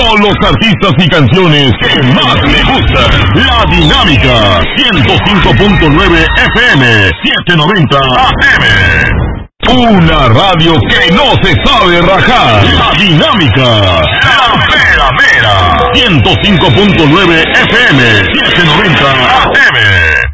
con los artistas y canciones que más le gustan. La Dinámica, 105.9 FM, 790 AM. Una radio que no se sabe rajar. La Dinámica, la mera mera, 105.9 FM, 790 AM.